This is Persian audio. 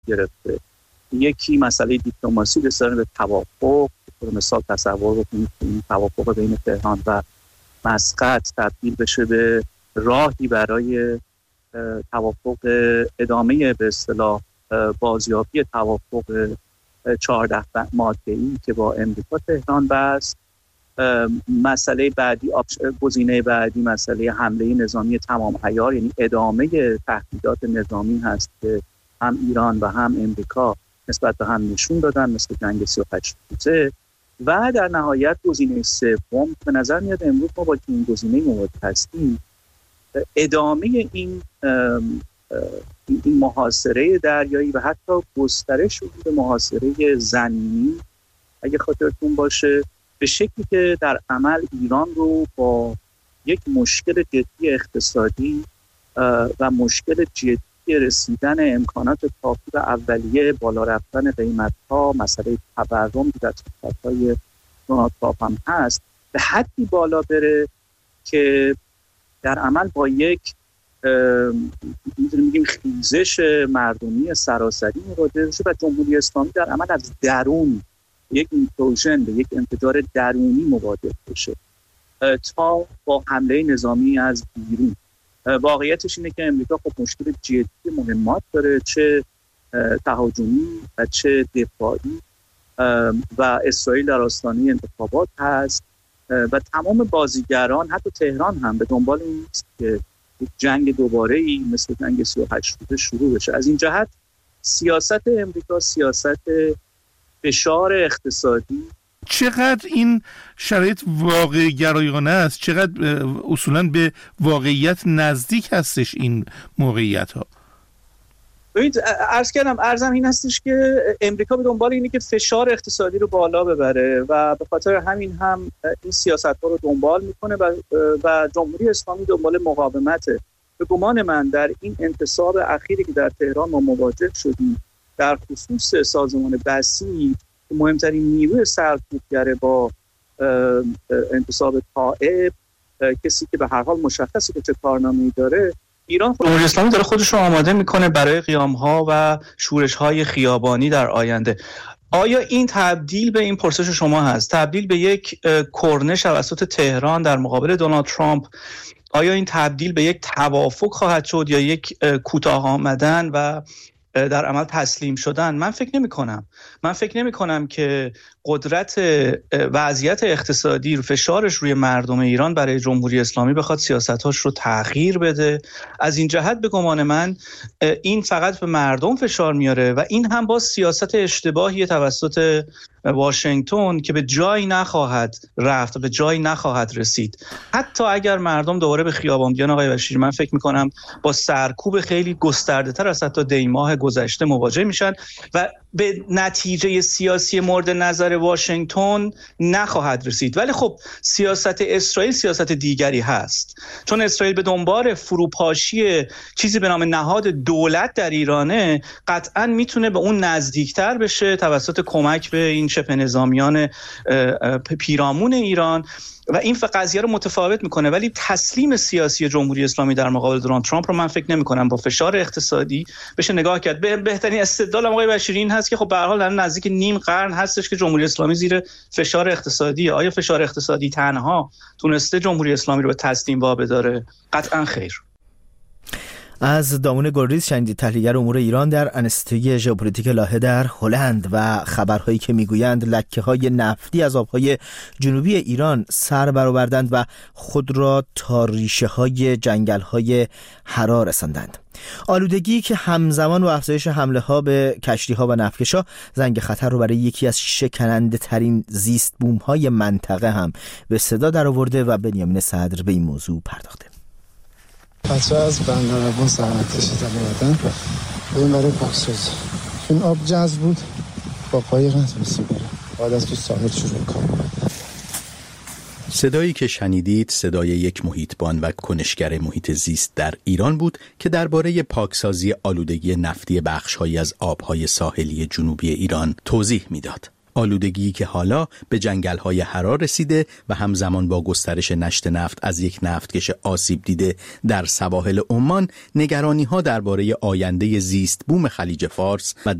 گرفته. یکی مسئله دیپلماسی رسیدن به توافق، به مثال تصور بکنید که این توافق بین تهران و مسقط تبدیل بشه به راهی برای توافق ادامه به اصطلاح بازیابی توافق 14 ماده‌ای که با امریکا تهران بست. مسئله بعدی، گزینه بعدی مسئله حمله نظامی تمام عیار، یعنی ادامه تهدیدات نظامی هست که هم ایران و هم امریکا نسبت به هم نشون دادن، مثل جنگ 38 روزه. و در نهایت گزینه سوم به نظر میاد امروز ما با این گزینه مواجه هستیم، ادامه این محاصره دریایی و حتی گسترش به محاصره زمینی اگه خاطرتون باشه، به شکلی که در عمل ایران رو با یک مشکل جدی اقتصادی و مشکل جدی رسیدن امکانات کافی و اولیه، بالا رفتن قیمت‌ها، مسئله تورم در صحبت‌های دونالد ترامپ هم هست، به حدی بالا بره که در عمل با یک میگیم خیزش مردمی سراسری مواجه بشه و جمهوری اسلامی در عمل از درون یک ایمپلوژن، به یک انفجار درونی مواجه بشه تا با حمله نظامی از بیرون. واقعیتش اینه که امریکا خب مشکل جدی مهمات داره، چه تهاجمی و چه دفاعی، و اسرائیل در آستانه انتخابات هست و تمام بازیگران حتی تهران هم به دنبال این است که یک جنگ دوباره‌ای مثل جنگ 38 روزه شروع بشه. از این جهت سیاست امریکا سیاست فشار اقتصادی. چقدر این شرایط واقع گرایانه است، چقدر اصولاً به واقعیت نزدیک هستش این موقعیت ها؟ ببینید عرضم این هستش که امریکا به دنبال اینه که فشار اقتصادی رو بالا ببره و به خاطر همین هم این سیاست ها رو دنبال میکنه و جمهوری اسلامی دنبال مقاومته. به گمان من در این انتصاب اخیری که در تهران ما مواجه شدیم، در خصوص سازمان بسیج که مهمترین نیروی سرکوبگر با انتصاب طائف، کسی که به هر حال مشخصه که چه کارنامه‌ای داره، ایران جمهوری اسلامی داره خودش رو آماده میکنه برای قیام‌ها و شورش‌های خیابانی در آینده. آیا این تبدیل به این پرسش شما هست، تبدیل به یک کرنش توسط تهران در مقابل دونالد ترامپ، آیا این تبدیل به یک توافق خواهد شد یا یک کوتاه آمدن و در عمل تسلیم شدن؟ من فکر نمی کنم که قدرت وضعیت اقتصادی رو فشارش روی مردم ایران برای جمهوری اسلامی بخواد سیاستاش رو تغییر بده. از این جهت به گمان من این فقط به مردم فشار میاره و این هم با سیاست اشتباهی توسط واشنگتن که به جایی نخواهد رفت، به جایی نخواهد رسید. حتی اگر مردم دوباره به خیابان بیان آقای بشیر، من فکر میکنم با سرکوب خیلی گسترده تر از حتی دیماه گذشته مواجه میشن و به نتیجه سیاسی مورد نظر واشنگتن نخواهد رسید. ولی خب سیاست اسرائیل سیاست دیگری هست، چون اسرائیل به دنبال فروپاشی چیزی به نام نهاد دولت در ایرانه، قطعاً میتونه به اون نزدیکتر بشه توسط کمک به این شبه نظامیان پیرامون ایران و این قضیه رو متفاوت میکنه. ولی تسلیم سیاسی جمهوری اسلامی در مقابل دونالد ترامپ رو من فکر نمیکنم با فشار اقتصادی بشه نگاه کرد. بهترین استدلال آقای بشیری این هست که خب به هر حال در نزدیک نیم قرن هستش که جمهوری اسلامی زیر فشار اقتصادیه. آیا فشار اقتصادی تنها تونسته جمهوری اسلامی رو به تسلیم وابداره؟ قطعا خیر. از دامون گلریز شنیدید، تحلیلگر امور ایران در انستیتوی ژئوپلیتیک لاهه در هلند، و خبرهایی که میگویند لکه‌های نفتی از آبهای جنوبی ایران سر برآوردند و خود را تا ریشه‌های جنگل‌های حرا رساندند. آلودگی که همزمان با افزایش حمله‌ها به کشتی‌ها و نفتکش‌ها زنگ خطر رو برای یکی از شکننده‌ترین زیست بوم‌های منطقه هم به صدا درآورده و بنیامین صدر به این موضوع پرداخته. بچه از بندرابون زحمت کشیدن اومدن بریم برای پاکسازی. این آب جذب بود با قایق نتونستی بریم، بعد از تو ساحل شروع کنم. صدایی که شنیدید صدای یک محیطبان و کنشگر محیط زیست در ایران بود که درباره پاکسازی آلودگی نفتی بخش‌هایی از آب‌های ساحلی جنوبی ایران توضیح می‌داد. آلودگی که حالا به جنگل‌های حرا رسیده و همزمان با گسترش نشت نفت از یک نفتکش آسیب دیده در سواحل عمان، نگرانی‌ها درباره آینده زیست بوم خلیج فارس و